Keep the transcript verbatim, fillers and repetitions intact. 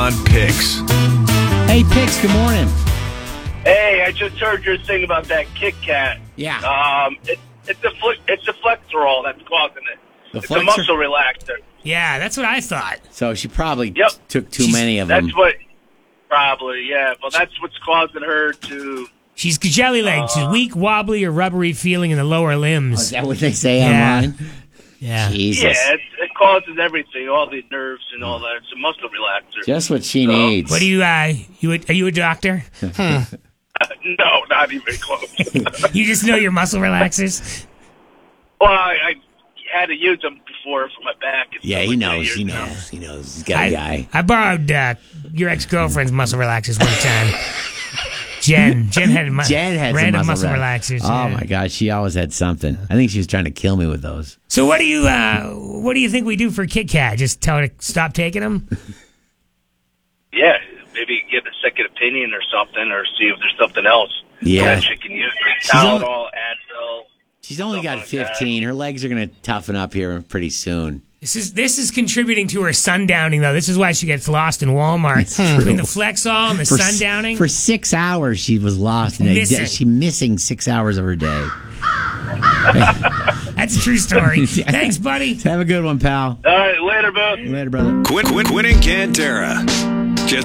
on Picks. Hey, Picks, good morning. Hey, I just heard your thing about that Kit Kat. Yeah. Um, it, it's a fl- it's a Flexerol that's causing it. The it's Flexer- a muscle relaxer. Yeah, that's what I thought. So she probably Yep. took too She's- many of them. That's what, probably, yeah. Well, that's what's causing her to. She's jelly legged. She's weak, wobbly, or rubbery feeling in the lower Oh, limbs. is that what they say Yeah. online? Yeah. Jesus. Yeah, it, it causes everything, all the nerves and all that. It's a muscle relaxer. Just what she So- needs. What do you, uh, you, a- are you a doctor? no, not even close. You just know your muscle relaxers? well, I, I had to use them before for my back. and Yeah, stuff he like that knows. years He ago. knows. He knows. He's got a guy. I, I borrowed uh, your ex-girlfriend's muscle relaxers one time. Jen. Jen had, mu- Jen had random some muscle, muscle relax- relaxers. Oh yeah. my God, she always had something. I think she was trying to kill me with those. So what do you uh, what do you think we do for Kit Kat? Just tell her to stop taking them? Yeah, maybe get a second opinion or something, or see if there's something else Yeah. that she can use. She's on- Tylenol, Advil. She's only got Something like that. fifteen. Her legs are going to toughen up here pretty soon. This is this is contributing to her sundowning though. This is why she gets lost in Walmart. It's true. Between the Flexol and the For s- sundowning. For six hours, she was lost. In a Missing. day. She's missing six hours of her day. That's a true story. Thanks, buddy. Have a good one, pal. All right, later, bud. Later, brother. Quinn, Quinn, Quinn and Cantera.